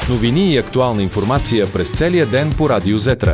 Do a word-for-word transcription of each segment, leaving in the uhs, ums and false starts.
Новини и актуална информация през целия ден по Радио Зетра.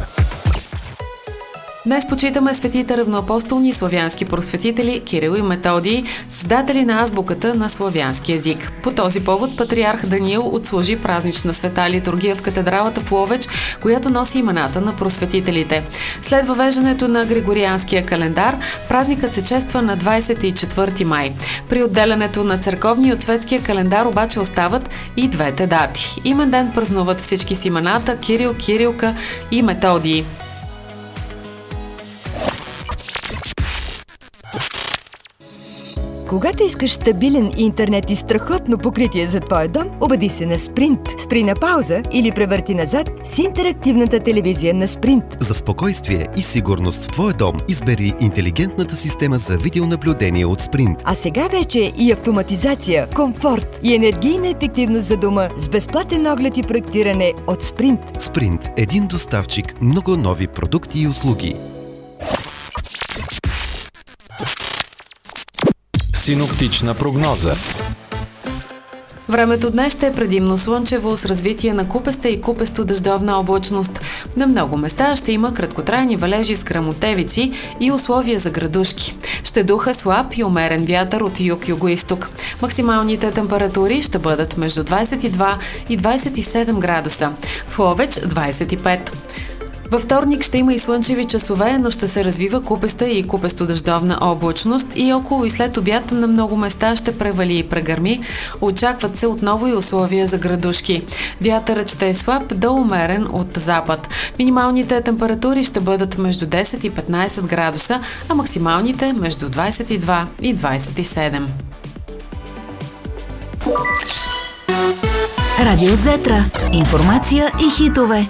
Днес почитаме светите равноапостолни славянски просветители Кирил и Методий, създатели на азбуката на славянски език. По този повод патриарх Даниил отслужи празнична света литургия в катедралата в Ловеч, която носи имената на просветителите. След въвеждането на Григорианския календар, празникът се чества на двадесет и четвърти май. При отделянето на църковния от светския календар обаче остават и двете дати. Имен ден празнуват всички с имената Кирил, Кирилка и Методий. Когато искаш стабилен интернет и страхотно покритие за твоя дом, обади се на Спринт. Спри на пауза или превърти назад с интерактивната телевизия на Спринт. За спокойствие и сигурност в твоя дом избери интелигентната система за видеонаблюдение от Спринт. А сега вече и автоматизация, комфорт и енергийна ефективност за дома с безплатен оглед и проектиране от Спринт. Спринт – един доставчик, много нови продукти и услуги. Синоптична прогноза. Времето днес ще е предимно слънчево с развитие на купеста и купесто-дъждовна облачност. На много места ще има краткотрайни валежи с гръмотевици и условия за градушки. Ще духа слаб и умерен вятър от юг-югоизток. Максималните температури ще бъдат между двадесет и два и двадесет и седем градуса. В Ловеч двадесет и пет. Във вторник ще има и слънчеви часове, но ще се развива купеста и купесто-дъждовна облачност и около и след обяд на много места ще превали и прегърми. Очакват се отново и условия за градушки. Вятърът ще е слаб до умерен от запад. Минималните температури ще бъдат между десет и петнадесет градуса, а максималните между двадесет и два и двадесет и седем. Радио Зетра. Информация и хитове.